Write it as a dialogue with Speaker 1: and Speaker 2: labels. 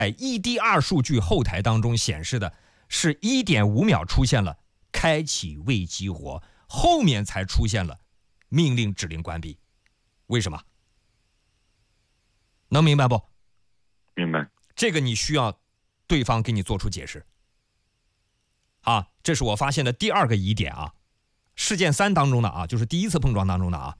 Speaker 1: EDR 数据后台当中显示的是 1.5 秒出现了开启未激活，后面才出现了命令指令关闭。为什么？能明白不？
Speaker 2: 明白。
Speaker 1: 这个你需要对方给你做出解释。这是我发现的第2个疑点啊，事件3当中的就是第一次碰撞当中的